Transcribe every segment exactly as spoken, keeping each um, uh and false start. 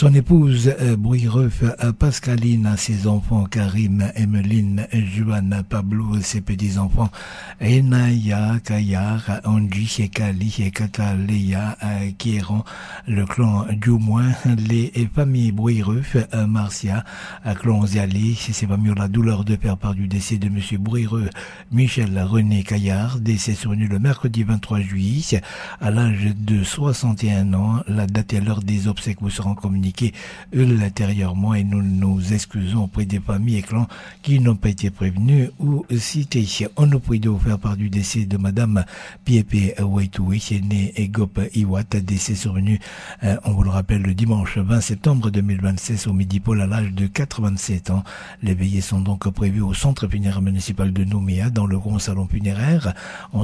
Son épouse euh, Bouireuf, euh, Pascaline, ses enfants Karim, Emeline, Juan, Pablo, ses petits-enfants Enaya, Kayar, Angie, Kali, Kataleya, euh, Kieran, le clan Djoumoin, les familles Bouireuf, euh, Marcia, euh, clan Ziali, ses familles ont la douleur de faire part du décès de monsieur Bouireux, Michel René Caillard, décès survenu le mercredi vingt-trois juillet, à l'âge de soixante et un ans. La date et l'heure des obsèques vous seront communiquées ultérieurement et nous nous excusons auprès des familles et clans qui n'ont pas été prévenus ou cités. On nous prie de vous faire part du décès de madame Piepe Waitoui, née Egop Iwat, décès survenu, euh, on vous le rappelle, le dimanche vingt septembre deux mille vingt-seize au midi pôle à l'âge de quatre-vingt-sept ans. Les veillées sont donc prévues au centre funéraire municipal de Nouméa, dans le grand salon funéraire,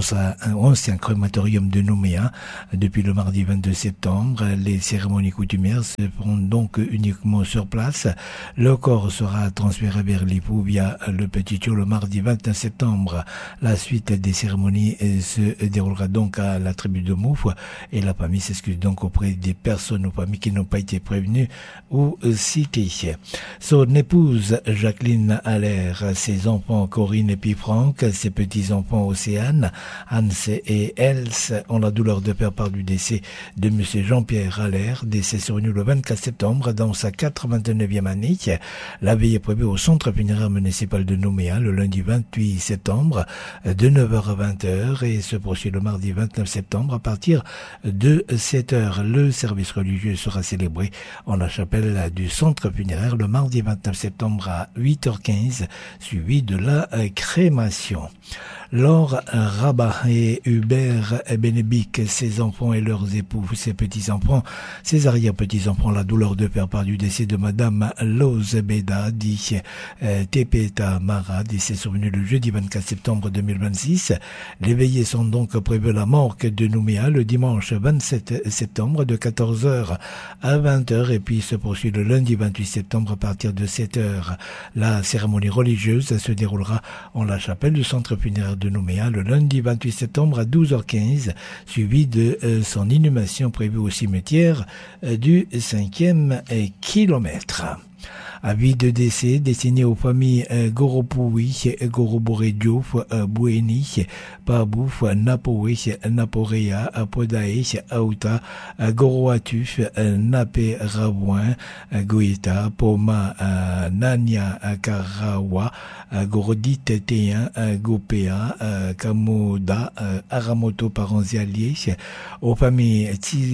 ancien crématorium de Nouméa. Depuis le mardi vingt-deux septembre, les cérémonies coutumières se feront donc uniquement sur place. Le corps sera transféré vers l'époux via le Petit Thio le mardi vingt-neuf septembre. La suite des cérémonies se déroulera donc à la tribu de Mouf et la famille s'excuse donc auprès des personnes ou familles qui n'ont pas été prévenues ou citées. Son épouse Jacqueline Allaire, ses enfants Corinne et puis Franck, ses petits-enfants Océane, Hans et Els ont la douleur de faire part du décès de monsieur Jean-Pierre Allaire, décès survenu le vingt-quatre septembre dans sa quatre-vingt-neuvième année. La veille est prévue au centre funéraire municipal de Nouméa le lundi vingt-huit septembre de neuf heures à vingt heures et se poursuit le mardi vingt-neuf septembre à partir de sept heures. Le service religieux sera célébré en la chapelle du centre funéraire le mardi vingt-neuf septembre à huit heures quinze, suivi de la crémation. Laure Rabat et Hubert Bénébic, ses enfants et leurs époux, ses petits-enfants, ses arrière-petits-enfants, la douleur de faire part du décès de madame Lose Beda, dit euh, Tepeta Mara, décès survenu le jeudi vingt-quatre septembre deux mille vingt-six. Les veillées sont donc prévues à la morgue de Nouméa le dimanche vingt-sept septembre de quatorze heures à vingt heures et puis se poursuit le lundi vingt-huit septembre à partir de sept heures. La cérémonie religieuse se déroulera en la chapelle du centre funéraire de Nouméa le lundi vingt-huit septembre à douze heures quinze, suivi de euh, son inhumation prévue au cimetière euh, du cinquième euh, kilomètre. Avis de décès destiné aux familles euh, Goropoui, Goroboré Diouf, euh, Boueni, Pabouf, Napoé, Naporea, Podae, Aouta, euh, Goroatuf, euh, Napé Rabouin, euh, Goïta, Poma, euh, Nania, euh, Karawa, euh, Gorodit Téen, euh, Gopéa, euh, Kamoda, euh, Aramoto Paranzialier, aux familles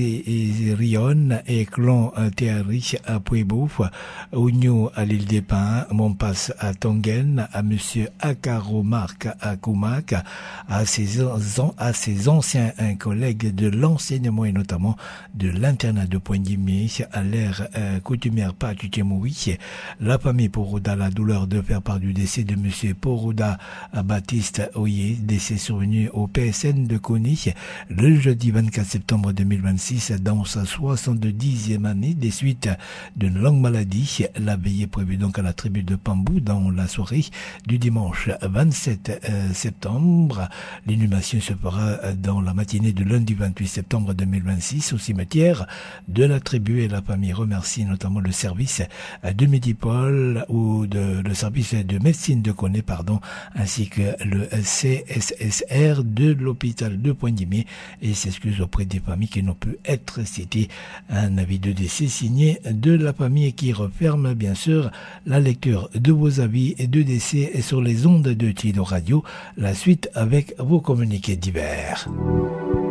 Tirion et Clan euh, Théari à Puebouf, Ougno à l'île des Pins, Montpasse à Tongen, à monsieur Akaro Marc à Koumak, à ses, à ses anciens collègues de l'enseignement et notamment de l'internat de Pointe-Dimé, à l'ère euh, coutumière Patuchemoui. La famille Porouda, la douleur de faire part du décès de monsieur Porouda Baptiste Oye, décès survenu au P S N de Kony le jeudi vingt-quatre septembre deux mille vingt-six dans sa soixante-dixième année des suites d'une longue maladie. La veille est prévue donc à la tribu de Pambou dans la soirée du dimanche vingt-sept septembre. L'inhumation se fera dans la matinée de lundi vingt-huit septembre deux mille vingt-six au cimetière de la tribu et la famille remercie notamment le service de Médipol ou de, le service de médecine de Koné, pardon, ainsi que le C S S R de l'hôpital de Pointe-Dimé et s'excuse auprès des familles qui n'ont pu être citées. Un avis de décès signé de la famille qui referme bien sûr la lecture de vos avis et de décès sur les ondes de Tilo Radio. La suite avec vos communiqués divers.